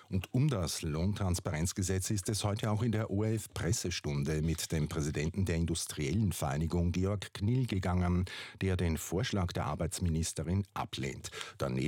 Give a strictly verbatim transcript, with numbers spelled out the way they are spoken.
Und um das Lohntransparenzgesetz ist es heute auch in der O R F-Pressestunde mit dem Präsidenten der Industriellen Vereinigung Georg Knill gegangen, der den Vorschlag der Arbeitsministerin ablehnt. Daneben